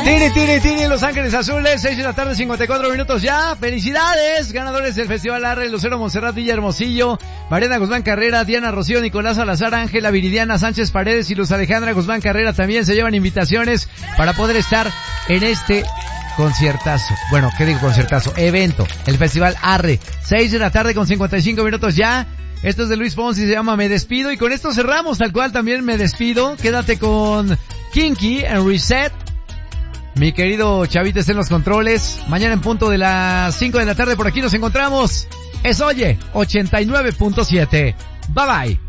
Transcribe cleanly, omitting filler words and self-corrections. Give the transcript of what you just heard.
Tini, Los Ángeles Azules, 6 de la tarde, 54 minutos ya. ¡Felicidades! Ganadores del Festival Arre, Lucero Montserrat Villahermosillo, Mariana Guzmán Carrera, Diana Rocío, Nicolás Salazar, Ángela Viridiana Sánchez Paredes y Luz Alejandra Guzmán Carrera también se llevan invitaciones para poder estar en este conciertazo. Bueno, ¿qué digo conciertazo? Evento, el Festival Arre, 6 de la tarde con 55 minutos ya. Esto es de Luis Fonsi, se llama Me Despido, y con esto cerramos, tal cual también me despido. Quédate con Kinky en Reset. Mi querido Chavito está en los controles. Mañana en punto de las 5 de la tarde por aquí nos encontramos. Es Oye 89.7. Bye bye.